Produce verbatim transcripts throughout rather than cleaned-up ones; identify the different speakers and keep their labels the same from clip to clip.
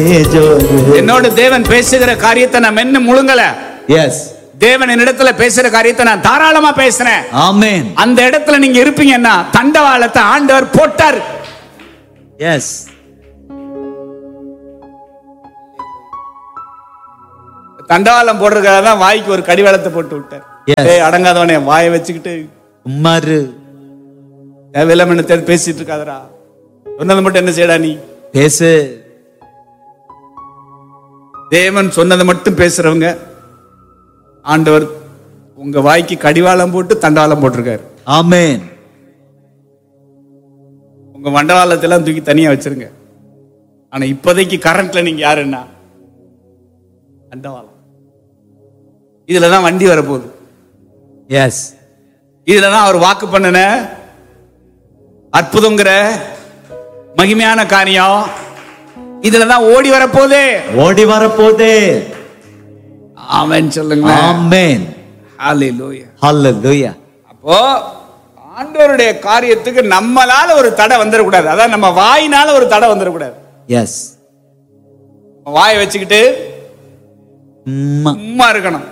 Speaker 1: என்னோட தேவன் பேசுகிற காரியத்தை நான் மென்னு முழுங்கல.
Speaker 2: எஸ்,
Speaker 1: தேவன் என்னிடத்துல பேசுற காரியத்தை நான் தாராளமா பேசுறேன்.
Speaker 2: ஆமென்.
Speaker 1: அந்த இடத்துல நீங்க இருப்பீங்கன்னா தண்டவாளத்தை ஆண்டவர் போட்டார்.
Speaker 2: எஸ்,
Speaker 1: தண்டவாளம் போடுறதுக்காக தான் வாய்க்கு ஒரு கடிவாளத்தை போட்டு விட்டார். ஏய் அடங்காதவனே, வாயை வச்சுக்கிட்டு
Speaker 2: உம்மாரு
Speaker 1: தேவையில்லாம பேசிட்டு இருக்காதரா, சொன்னது மட்டும் என்ன செய்யடா நீ
Speaker 2: பேசு.
Speaker 1: தேவன் சொன்னதை மட்டும் பேசுறவங்க ஆண்டவர் உங்க வாய்க்கு கடிவாளம் போட்டு தண்டவாளம் போட்டிருக்காரு.
Speaker 2: ஆமென்.
Speaker 1: உங்க மண்டவாளத்தை எல்லாம் தூக்கி தனியா வச்சிருங்க. ஆனா இப்போதைக்கு கரண்ட்ல நீங்க யாருன்னா தண்டவாளம். இதுலதான் வண்டி வரப்போகுது.
Speaker 2: எஸ்,
Speaker 1: இதுலதான் அவர் வாக்கு பண்ணின அற்புதங்கிற மகிமையான காரியம் இதுலதான் ஓடி வரப்போதே
Speaker 2: ஓடி வரப்போதே.
Speaker 1: ஆமென் சொல்லுங்க.
Speaker 2: ஆமென்.
Speaker 1: ஹல்லேலூயா,
Speaker 2: ஹல்லேலூயா.
Speaker 1: அப்போ ஆண்டவருடைய காரியத்துக்கு நம்மளால ஒரு தடை வந்துடக்கூடாது. அதான் நம்ம வாயினால ஒரு தடை வந்துடக்கூடாது.
Speaker 2: எஸ்,
Speaker 1: வாயை வச்சுக்கிட்டு சும்மா இருக்கணும்.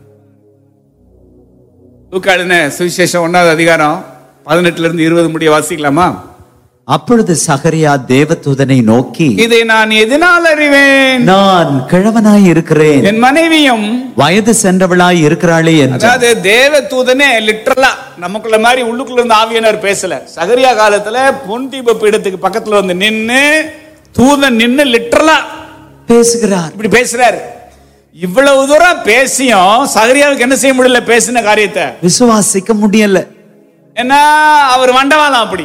Speaker 1: லூக்கா எழுதின சுவிசேஷம் ஒன்னாவது அதிகாரம் பதினெட்டுல இருந்து இருபது முடிய வாசிக்கலாமா?
Speaker 2: அப்பொழுது சகரியா தேவதூதனை நோக்கி,
Speaker 1: இதை நான் எதனால் அறிவேன்?
Speaker 2: நான் கிழவனாய் இருக்கிறேன்,
Speaker 1: என் மனைவியும்
Speaker 2: வயது சென்றவளாய் இருக்கிறாளே என்று.
Speaker 1: அதாவது தேவதூதனே லிட்டரலா நமக்குள்ள மாதிரி உள்ளுக்குள்ள இருந்து ஆவியானவர் பேசல. சகரியா காலத்துல பொன் தீப பீடத்துக்கு பக்கத்துல வந்து நின்னு தூதன் நின்னு லிட்டரலா
Speaker 2: பேசுகிறார்.
Speaker 1: இப்படி பேசுறாரு. இவ்வளவு தூரம் பேசியும் சகரியாவுக்கு என்ன செய்ய முடியல? பேசின காரியத்தை
Speaker 2: விசுவாசிக்க முடியல.
Speaker 1: என்ன அவர் மண்டவாளம், அப்படி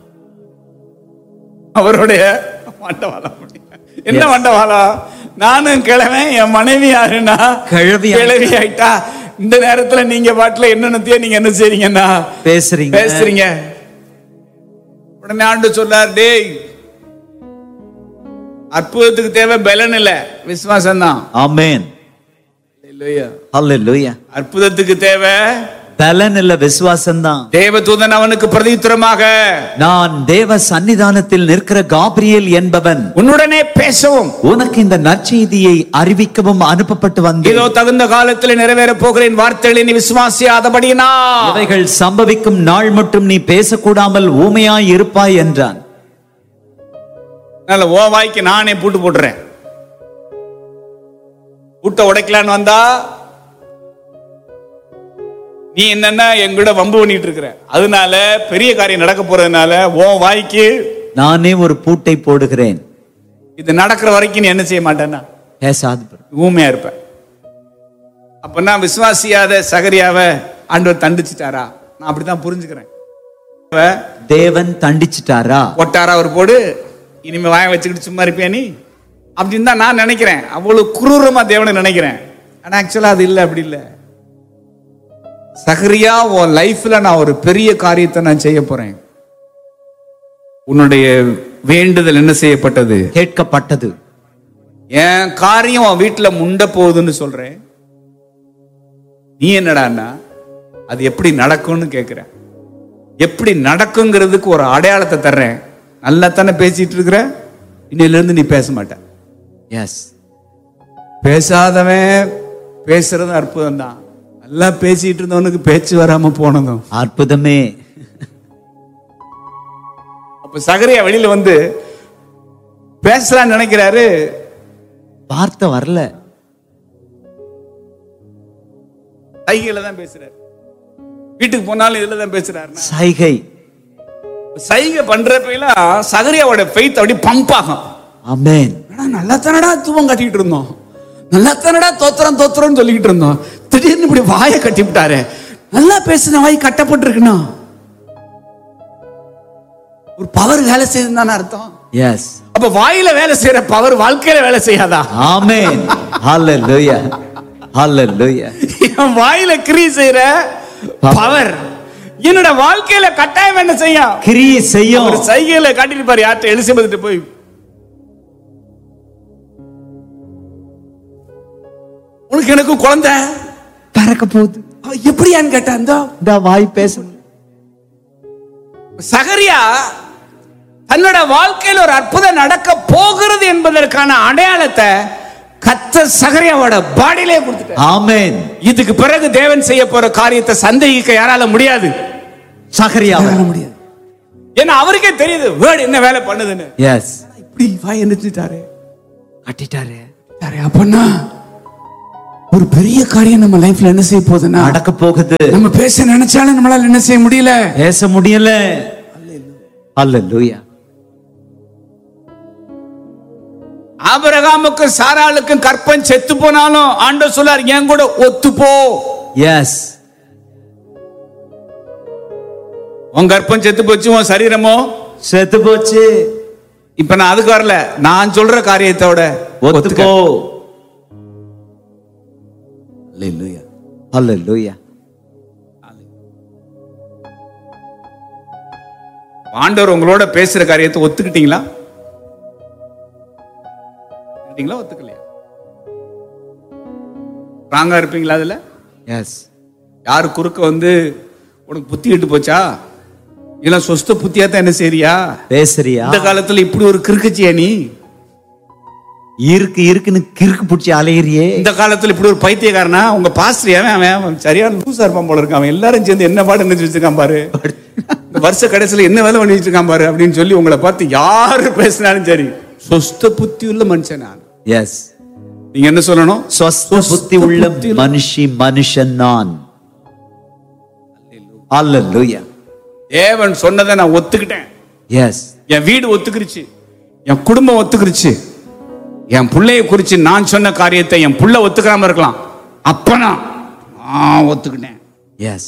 Speaker 1: அவருடைய மண்டவாளம். என்ன மண்டவாளம்? நானும் கிழவன், என் மனைவி யாருன்னா
Speaker 2: கிழவி
Speaker 1: கிழவி ஆயிட்டா. இந்த நேரத்துல நீங்க பாட்டுல என்னென்னத்தையோ நீங்க என்ன செய்றீங்கன்னா
Speaker 2: பேசுறீங்க
Speaker 1: பேசுறீங்க. உடனே ஆண்டு சொல்லார், டேய் அற்புதத்துக்கு தேவை பலன் இல்ல, விசுவாசம் தான்.
Speaker 2: ஆமென்.
Speaker 1: ஹல்லேலூயா,
Speaker 2: ஹல்லேலூயா.
Speaker 1: அற்புதத்துக்கு தேவை
Speaker 2: பலன் இல்ல, விசுவாசம் தான்.
Speaker 1: தேவதூதன் அவனுக்கு பிரதியுத்தரமாக,
Speaker 2: நான் தேவ சன்னிதானத்தில் நிற்கிற காபிரியேல் என்பவன்
Speaker 1: உன்னுடனே பேசவும்
Speaker 2: உனக்கு இந்த நற்செய்தியை அறிவிக்கவும் அனுப்பப்பட்டு வந்தேன்.
Speaker 1: இதோ தகுந்த காலத்தில் நிறைவேற போகிறேன் வார்த்தைகளை நீ விசுவாசியாதபடியினா
Speaker 2: இவைகள் சம்பவிக்கும் நாள் மட்டும் நீ பேசக்கூடாமல் ஊமையாய் இருப்பாய் என்றான்.
Speaker 1: ஓ வாய்க்கு நானே பூட்டு போட்டுறேன். பூட்டை உடைக்கலான்னு வந்தா நீ என்னன்னா எங்கூட வம்பு பண்ணிட்டு இருக்கிற. அதனால பெரிய காரியம் நடக்க போறதுனால ஓ வாய்க்கு
Speaker 2: நானே ஒரு பூட்டை போடுகிறேன்.
Speaker 1: இது நடக்கிற வரைக்கும் நீ என்ன செய்ய மாட்டேன்னா
Speaker 2: பேசாது,
Speaker 1: ஊமையா இருப்ப. அப்பனா விசுவாசியாத சகரியாவை ஆண்டவர் தண்டிச்சிட்டாரா? நான் அப்படித்தான் புரிஞ்சுக்கிறேன்.
Speaker 2: தேவன் தண்டிச்சிட்டாரா?
Speaker 1: ஒட்டாரா ஒரு போடு, இனிமே வாய வச்சுக்கிட்டு சும்மா இருப்பியா நீ அப்படின்னு தான் நான் நினைக்கிறேன். அவ்வளவு குரூரமா தேவனை நினைக்கிறேன். ஆனா ஆக்சுவலா அது இல்லை, அப்படி இல்லை. சகரியா, உன் லைஃப்ல நான் ஒரு பெரிய காரியத்தை நான் செய்ய போறேன். உன்னுடைய வேண்டுதல் என்ன செய்யப்பட்டது?
Speaker 2: கேட்கப்பட்டது.
Speaker 1: என் காரியம் உன் வீட்டுல முண்ட போகுதுன்னு சொல்றேன். நீ என்னடான்னா அது எப்படி நடக்கும்னு கேட்கிற. எப்படி நடக்குங்கிறதுக்கு ஒரு அடையாளத்தை தர்றேன். நல்லா தானே பேசிட்டு இருக்கிற, இன்னையில இருந்து நீ பேச மாட்ட.
Speaker 2: எஸ்,
Speaker 1: பேசாதவன் பேசுறதும் அற்புதம் தான். நல்லா பேசிட்டு இருந்தவனுக்கு பேச்சு வராம போனதும்
Speaker 2: அற்புதமே.
Speaker 1: அப்ப சகரியா வெளியில வந்து பேசலான்னு நினைக்கிறாரு,
Speaker 2: வார்த்தை வரல.
Speaker 1: சைகையில தான் பேசுறாரு. வீட்டுக்கு போனாலும் இதுல தான் பேசுறாரு.
Speaker 2: சைகை
Speaker 1: சைகை பண்றப்பெல்லாம் சகரியாவோட ஃபெய்த் அப்படி பம்ப் ஆகும்.
Speaker 2: ஆமென்.
Speaker 1: நல்லா தானடா தூவம் கட்டிட்டு இருந்தோம், நல்லா தானடா தோத்திரம் தோத்திரம் சொல்லிக்கிட்டு இருந்தோம், திடீர்னு இப்படி வாயை கட்டி விட்டாரு. நல்லா பேசுன வாய் கட்டப்பட்டிருக்கணும். ஒரு பவர் வேலை செய்யுதுன்னு அர்த்தம்.
Speaker 2: எஸ்.
Speaker 1: அப்ப வாயில வேலை செய்யற பவர் வாழ்க்கையில வேலை செய்யாதா?
Speaker 2: ஆமென். ஹல்லேலூயா, ஹல்லேலூயா.
Speaker 1: என் வாயில கிரி செய்யற பவர் என்னோட வாழ்க்கையில கட்டாயம் என்ன செய்யும்?
Speaker 2: கிரி செய்யும்.
Speaker 1: ஒரு சைகையில காட்டிட்டு பாரு. யார்கிட்ட? எலிசபெத் போய், உனக்கு எனக்கு குழந்தை
Speaker 2: பிறக்க போகுது.
Speaker 1: எப்படியான்னு கேட்டா இந்த
Speaker 2: வாய் பேச.
Speaker 1: சகரியா தன்னோட வாழ்க்கையில் ஒரு அற்புதம் நடக்க போகிறது என்பதற்கான அடையாளத்தை கர்த்தர் சகரியாவோட பாடியிலே கொடுத்துட்டார்.
Speaker 2: ஆமென்.
Speaker 1: இதுக்கு பிறகு தேவன் செய்ய போற காரியத்தை சந்தேகிக்க யாரால முடியாது,
Speaker 2: சகரியாவால
Speaker 1: முடியாது. ஏன்னா அவருக்கே தெரியுது வேர்ட் என்ன வேலை பண்ணுதுன்னு.
Speaker 2: எஸ்,
Speaker 1: இப்படி வாய் நிறுத்திட்டாரு,
Speaker 2: கட்டிட்டாரு.
Speaker 1: அப்பன்னா ஒரு பெரிய காரியம் நம்ம லைஃப்ல என்ன செய்ய போகுதுன்னா
Speaker 2: நடக்க போகுது.
Speaker 1: நம்ம பேச நினைச்சாலும் நம்மளால என்ன செய்ய முடியல,
Speaker 2: பேச முடியல. அல்லேலூயா.
Speaker 1: ஆபிரகாமுக்கும் சாராளுக்கும் கற்பம் செத்து போனாலும் ஆண்டவர் சொல்லார் என் கூட ஒத்து போ.
Speaker 2: எஸ்,
Speaker 1: உன் கற்பம் செத்து போச்சு, உன் சரீரமோ
Speaker 2: செத்து போச்சு.
Speaker 1: இப்ப நான் அதுக்கு வரல, நான் சொல்ற காரியத்தோட
Speaker 2: ஒத்து போ.
Speaker 1: அல்லேலூயா,
Speaker 2: அல்லேலூயா.
Speaker 1: ஆண்டவர் உங்களோட பேசுற காரியத்தை ஒத்துக்கிட்டீங்களா? ஒத்துக்கலையா? ஸ்ட்ராங்கா இருப்பீங்களா அதுல?
Speaker 2: எஸ்.
Speaker 1: யாரு குறுக்க வந்து உனக்கு புத்தி விட்டு போச்சா, இல்ல சொஸ்த புத்தியா தான் என்ன செய்றியா
Speaker 2: பேசுறியா?
Speaker 1: இந்த காலத்துல இப்படி ஒரு கிறுக்குச்சியா நீ?
Speaker 2: இருக்கு இருக்குன்னு கிறுக்கு பிடிச்சி அலையிறியே.
Speaker 1: இந்த காலத்துல இப்படி ஒரு பைத்தியக்காரனா? உங்க பாஸ்டர் அவன் அவன் சரியான லூசா இருப்பான் போல இருக்கான். அவன் எல்லாரும் சேர்ந்து என்ன பாடு நினைச்சு வச்சிருக்கான் பாரு, இந்த வருஷ கடைசியில என்ன வேலை பண்ணி வச்சிருக்கான் பாரு அப்படின்னு சொல்லி உங்களை பார்த்து யாரு பேசினாலும் சரி, சொஸ்த புத்தி உள்ள மனுஷன் நான்.
Speaker 2: எஸ்.
Speaker 1: நீங்க என்ன சொல்லணும்?
Speaker 2: சொஸ்த புத்தி உள்ள மனுஷி மனுஷன் நான். அல்லேலூயா.
Speaker 1: தேவன் சொன்னதை நான் ஒத்துக்கிட்டேன்.
Speaker 2: எஸ்.
Speaker 1: என் வீடு ஒத்துக்கிருச்சு, என் குடும்பம் ஒத்துக்கிருச்சு, என் பிள்ளைய குறிச்சு நான் சொன்ன காரியத்தை என் புள்ள ஒத்துக்காம இருக்கலாம், அப்ப நான் ஒத்துக்கிட்டேன்.
Speaker 2: எஸ்.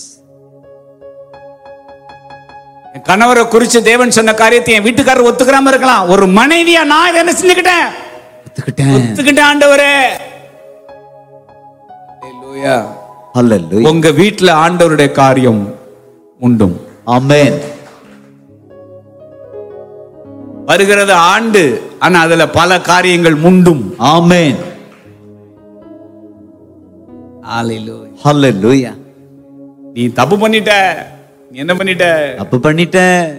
Speaker 1: என் கணவரை குறிச்சு தேவன் சொன்ன காரியத்தை என் வீட்டுக்காரர் ஒத்துக்காம இருக்கலாம், ஒரு மனைவியா நான் இதை என்ன செஞ்சுக்கிட்டேன்?
Speaker 2: ஒத்துக்கிட்டேன்.
Speaker 1: ஒத்துக்கிட்டேன் ஆண்டவரே. அல்லேலூயா.
Speaker 2: அல்லேலூயா.
Speaker 1: உங்க வீட்டுல ஆண்டவருடைய காரியம் உண்டும்.
Speaker 2: ஆமென்.
Speaker 1: வருகிறது ஆண்டு, ஆனா அதுல பல காரியங்கள் முண்டும்.
Speaker 2: ஆமென்.
Speaker 1: அல்லேலூயா.
Speaker 2: அல்லேலூயா.
Speaker 1: நீ தப்பு பண்ணிட்ட, நீ என்ன பண்ணிட்ட?
Speaker 2: தப்பு பண்ணிட்ட.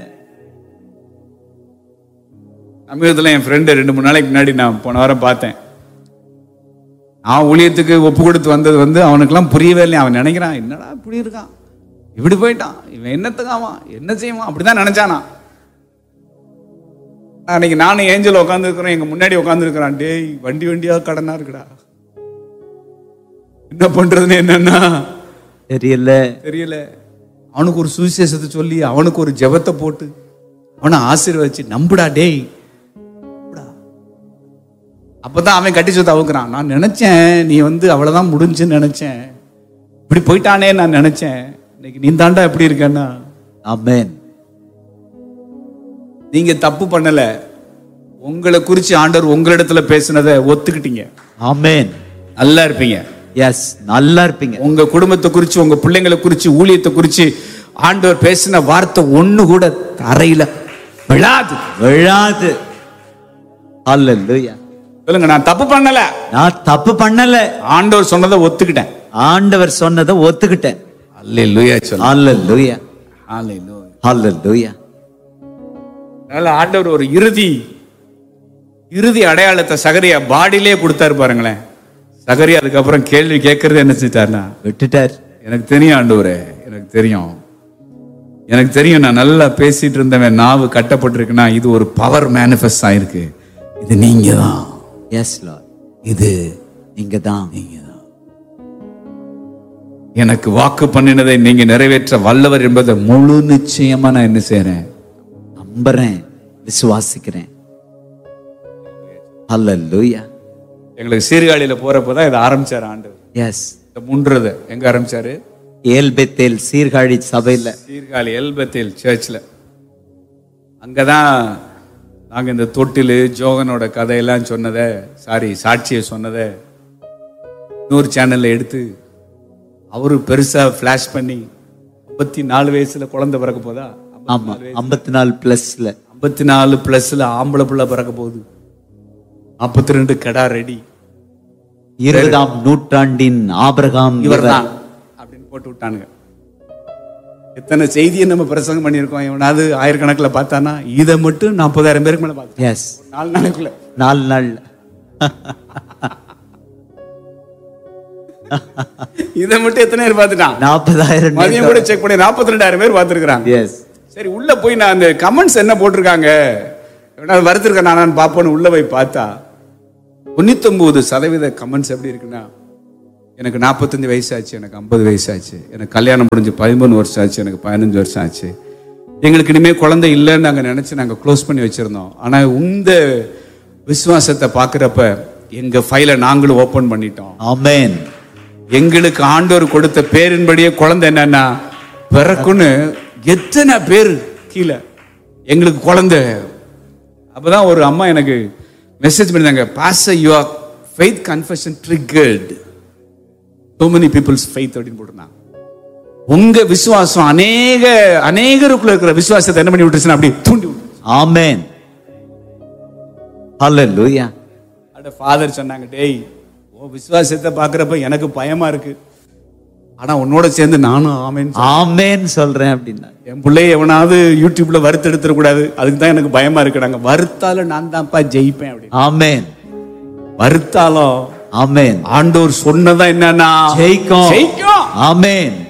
Speaker 1: சமீபத்தில் என் ஃப்ரெண்டு ரெண்டு மூணு நாளைக்கு முன்னாடி நான் போன வாரம் பார்த்தேன். அவன் ஊழியத்துக்கு ஒப்பு கொடுத்து வந்தது வந்து அவனுக்கெல்லாம் புரியவே இல்லை. அவன் நினைக்கிறான் என்னடா இப்படி இருக்கான், இப்படி போயிட்டான், இவன் என்னத்துக்காவான், என்ன செய்வான், அப்படிதான் நினைச்சானா. அன்னைக்கு நானும் ஏஞ்சல் உட்காந்து இருக்கிறோம், எங்க முன்னாடி உட்காந்து இருக்கிறான். டேய் வண்டி வண்டியா கடனா இருக்குடா, என்ன பண்றதுன்னு என்னன்னா
Speaker 2: தெரியல
Speaker 1: தெரியல. அவனுக்கு ஒரு சுவிசேஷத்தை சொல்லி அவனுக்கு ஒரு ஜெபத்தை போட்டு அவனை ஆசீர்வதிச்சு நம்புடா டேய். அப்பதான் அவன் கட்டி சொத்து அவுக்குறான். நான் நினைச்சேன் நீ வந்து அவ்வளவுதான் முடிஞ்சுன்னு நினைச்சேன், இப்படி போயிட்டானே நான் நினைச்சேன், இன்னைக்கு நீ தாண்டா எப்படி இருக்கன்னா.
Speaker 2: ஆமென்.
Speaker 1: நீங்க தப்பு பண்ணல, உங்களை குறிச்சு ஆண்டவர் உங்களிடத்துல பேசினதை ஒத்துக்கிட்டீங்க.
Speaker 2: ஆமென்.
Speaker 1: நல்லா இருப்பீங்க.
Speaker 2: எஸ், நல்லா இருப்பீங்க.
Speaker 1: உங்க குடும்பத்தை குறிச்சு, உங்க பிள்ளைங்களை குறிச்சு, ஊழியத்தை குறிச்சு ஆண்டவர் பேசின வார்த்தை ஒண்ணு கூட தரையில விழாது
Speaker 2: விழாது. அல்லேலூயா.
Speaker 1: சொல்லுங்க, நான் தப்பு பண்ணல,
Speaker 2: நான் தப்பு பண்ணல,
Speaker 1: ஆண்டவர் சொன்னதை ஒத்துக்கிட்டேன்.
Speaker 2: ஆண்டவர் சொன்னதை ஒத்துக்கிட்டேன்.
Speaker 1: அல்லேலூயா சொல்லுங்க.
Speaker 2: அல்லேலூயா.
Speaker 1: அல்லேலூயா.
Speaker 2: அல்லேலூயா.
Speaker 1: அதனால ஆண்டவர் ஒரு இறுதி இறுதி அடையாளத்தை சகரியா பாடியிலே கொடுத்தாரு பாருங்களேன். சகரியா அதுக்கப்புறம் கேள்வி கேட்கறது என்ன செஞ்சாருன்னா
Speaker 2: விட்டுட்டார்.
Speaker 1: எனக்கு தெரியும் ஆண்டவரே, எனக்கு தெரியும், எனக்கு தெரியும், நான் நல்லா பேசிட்டு இருந்தவன் நாவு கட்டப்பட்டிருக்குன்னா இது ஒரு பவர் மேனிஃபெஸ்ட் ஆயிருக்கு, இது நீங்க தான்.
Speaker 2: எஸ் லார்ட்,
Speaker 1: இது
Speaker 2: நீங்க தான்.
Speaker 1: நீங்க தான் எனக்கு வாக்கு பண்ணினதை நீங்க நிறைவேற்ற வல்லவர் என்பதை முழு நிச்சயமா நான் என்ன செய்றேன்,
Speaker 2: நம்புறேன், விசுவாசிக்கிறேன். அல்லேலூயா.
Speaker 1: எங்களுக்கு சீர்காழியில போறப்பதான் இதை ஆரம்பிச்சாரு ஆண்டவர்.
Speaker 2: எஸ்.
Speaker 1: இந்த முன்றது எங்க ஆரம்பிச்சாரு?
Speaker 2: ஏல்பெத்தேல் சீர்காழி சபையில,
Speaker 1: சீர்காழி எல்பெத்தேல் சர்ச்ல. அங்கதான் நாங்க இந்த தொட்டிலு ஜோகனோட கதையெல்லாம் சொன்னதை, சாரி சாட்சியை சொன்னதை இன்னொரு சேனல்ல எடுத்து அவரு பெருசா பிளாஷ் பண்ணி ஐம்பத்தி நாலு வயசுல குழந்தை பிறக்க போதா?
Speaker 2: ஆமா, ஐம்பத்தி நாலு பிளஸ்ல,
Speaker 1: ஐம்பத்தி நாலு பிளஸ்ல ஆம்பளை பிள்ளை பிறக்க போகுது, நாற்பத்தி ரெண்டு கடா ரெடி,
Speaker 2: இருபதாம் நூற்றாண்டின் ஆபிரகாம்
Speaker 1: இவர்தான் அப்படின்னு போட்டு விட்டானுங்க. எத்தனை செய்தியை நம்ம பிரசங்கம் பண்ணியிருக்கோம். எவனாவது ஆயிரக்கணக்கில் பார்த்தானா? இதை மட்டும் நாற்பதாயிரம் பேருக்கு மேல பார்த்தேன்.
Speaker 2: எஸ்,
Speaker 1: நாலு நாளைக்குள்ள
Speaker 2: நாலு நாள்.
Speaker 1: இதை மட்டும் எத்தனை பேர் பார்த்துட்டான்?
Speaker 2: நாற்பதாயிரம்.
Speaker 1: மதியம் கூட செக் பண்ணி நாற்பத்தி ரெண்டாயிரம் பேர் பார்த்துருக்காங்க.
Speaker 2: எஸ்.
Speaker 1: சரி, உள்ள போய் நான் அந்த கமெண்ட்ஸ் என்ன போட்டிருக்காங்க வருத்திருக்கேன் நான் பார்ப்போன்னு உள்ள போய் பார்த்தா தொண்ணூத்தி ஒன்பது சதவீத கமெண்ட்ஸ் எப்படி இருக்குன்னா, எனக்கு நாற்பத்தஞ்சு வயசு ஆச்சு, எனக்கு ஐம்பது வயசு ஆச்சு, எனக்கு கல்யாணம் முடிஞ்சு பதிமூணு வருஷம் ஆச்சு, எனக்கு பதினஞ்சு வருஷம் ஆச்சு, எங்களுக்கு இனிமேல் குழந்தை இல்லைன்னு நாங்கள் நினைச்சு நாங்கள் க்ளோஸ் பண்ணி வச்சிருந்தோம். ஆனால் இந்த விசுவாசத்தை பார்க்குறப்ப எங்க ஃபைலை நாங்களும் ஓபன் பண்ணிட்டோம்.
Speaker 2: ஆமென்.
Speaker 1: எங்களுக்கு ஆண்டவர் கொடுத்த பேரின்படியே குழந்தை என்னன்னா பிறக்குன்னு எத்தனை பேர் கீழே எங்களுக்கு குழந்தை. அப்பதான் ஒரு அம்மா எனக்கு மெசேஜ் பண்ணிருந்தாங்க, pastor your faith confession triggered so many people's faith அப்படின்னு போட்டுருந்தாங்க. உங்க விசுவாசம் அநேக அநேகருக்குள்ள இருக்கிற விசுவாசத்தை என்ன பண்ணி விட்டுருச்சுன்னா அப்படி தூண்டி விட்டு.
Speaker 2: ஆமென். ஹல்லேலூயா.
Speaker 1: அட ஃபாதர் சொன்னாங்க, டேய் உன் விசுவாசத்தை பார்க்கறப்ப எனக்கு பயமா இருக்கு, ஆனா உன்னோட சேர்ந்து நானும் ஆமென்
Speaker 2: ஆமென் சொல்றேன் அப்படின்னா.
Speaker 1: என் பிள்ளைய எவனாவது யூடியூப்ல வறுத்து எடுத்துட கூடாது, அதுக்கு தான் எனக்கு பயமா இருக்கு. நாங்க வறுத்தாலும் நான் தான்ப்பா ஜெயிப்பேன் அப்படின்னு.
Speaker 2: ஆமென்.
Speaker 1: வறுத்தாலும்
Speaker 2: ஆமென்.
Speaker 1: ஆண்டவர் சொன்னதா என்னன்னா
Speaker 2: ஜெயிக்கும்.
Speaker 1: ஜெயிக்கும்.
Speaker 2: ஆமென்.